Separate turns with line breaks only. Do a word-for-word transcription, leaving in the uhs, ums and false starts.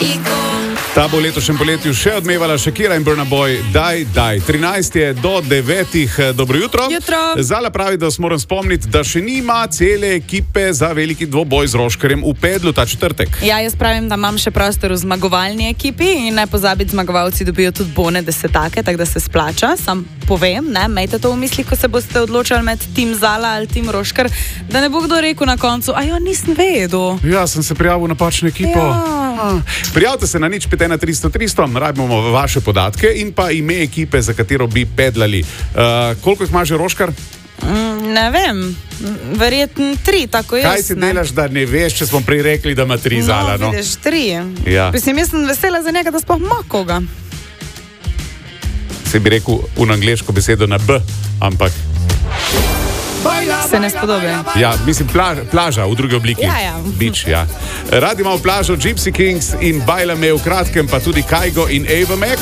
Ta bo v letošnjem poletju še odmevala Shakira in Burna Boy. Daj, daj. trinajst je do devetih. Dobro jutro.
Jutro.
Zala pravi, da vas moram spomniti, da še nima cele ekipe za veliki dvoboj z Roškarjem v Pedlu ta četrtek.
Ja, jaz pravim, da imam še prostor v zmagovalni ekipi in ne pozabiti, zmagovalci dobijo tudi bone desetake, tako da se splača. Sam povem, ne, imejte to v mislih, ko se boste odločali med tim Zala ali tim Roškar, da ne bo kdo rekel na koncu, a jo nisem vedel.
Ja, sem se prijavil na napačno ekipo.
Ja.
Prijavite se na nič pet ena tristo tristo, rabimo vaše podatke in pa ime ekipe, za katero bi pedlali. Uh, koliko jih ima že Roškar?
Mm, ne vem, verjetno tri, tako jaz.
Kaj si ne? Delaš, da ne veš, če smo prej rekli, da ima tri
no,
Zala? No,
vidiš, tri.
Ja.
Mislim, jaz sem vesela za njega, da sploh ima koga.
Se bi rekel v angleško besedo na B, ampak
se ne spodobi.
ja, mislim plaž, plaža v drugi obliki.
Ja, ja.
Beach, ja. Radi imamo plažo Gypsy Kings in Bajla me v kratkem, pa tudi Kajgo in Ava Max.